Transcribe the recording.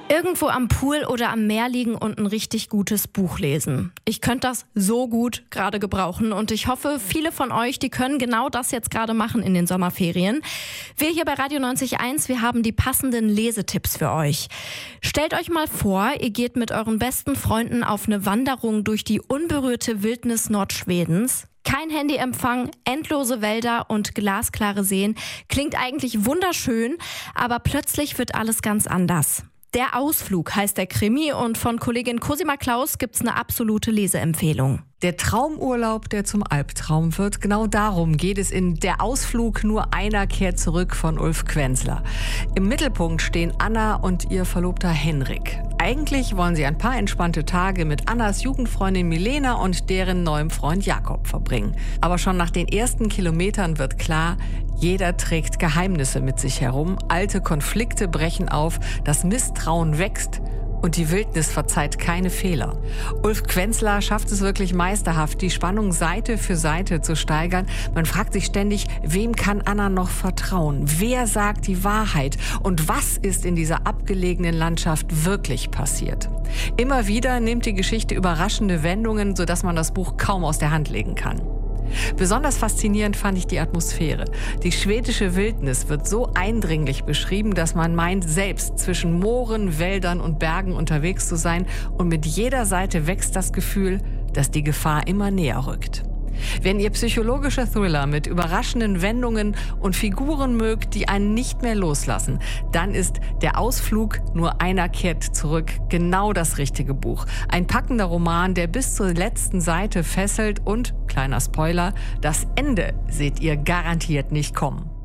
Irgendwo am Pool oder am Meer liegen und ein richtig gutes Buch lesen. Ich könnte das so gut gerade gebrauchen und ich hoffe, viele von euch, die können genau das jetzt gerade machen in den Sommerferien. Wir hier bei Radio 90.1, wir haben die passenden Lesetipps für euch. Stellt euch mal vor, ihr geht mit euren besten Freunden auf eine Wanderung durch die unberührte Wildnis Nordschwedens. Kein Handyempfang, endlose Wälder und glasklare Seen. Klingt eigentlich wunderschön, aber plötzlich wird alles ganz anders. Der Ausflug heißt der Krimi und von Kollegin Cosima Klaus gibt's eine absolute Leseempfehlung. Der Traumurlaub, der zum Albtraum wird, genau darum geht es in Der Ausflug, nur einer kehrt zurück von Ulf Quenzler. Im Mittelpunkt stehen Anna und ihr Verlobter Henrik. Eigentlich wollen sie ein paar entspannte Tage mit Annas Jugendfreundin Milena und deren neuem Freund Jakob verbringen. Aber schon nach den ersten Kilometern wird klar, jeder trägt Geheimnisse mit sich herum, alte Konflikte brechen auf, das Misstrauen wächst. Und die Wildnis verzeiht keine Fehler. Ulf Quenzler schafft es wirklich meisterhaft, die Spannung Seite für Seite zu steigern. Man fragt sich ständig, wem kann Anna noch vertrauen? Wer sagt die Wahrheit? Und was ist in dieser abgelegenen Landschaft wirklich passiert? Immer wieder nimmt die Geschichte überraschende Wendungen, sodass man das Buch kaum aus der Hand legen kann. Besonders faszinierend fand ich die Atmosphäre. Die schwedische Wildnis wird so eindringlich beschrieben, dass man meint, selbst zwischen Mooren, Wäldern und Bergen unterwegs zu sein. Und mit jeder Seite wächst das Gefühl, dass die Gefahr immer näher rückt. Wenn ihr psychologische Thriller mit überraschenden Wendungen und Figuren mögt, die einen nicht mehr loslassen, dann ist Der Ausflug, nur einer kehrt zurück, genau das richtige Buch. Ein packender Roman, der bis zur letzten Seite fesselt und, kleiner Spoiler, das Ende seht ihr garantiert nicht kommen.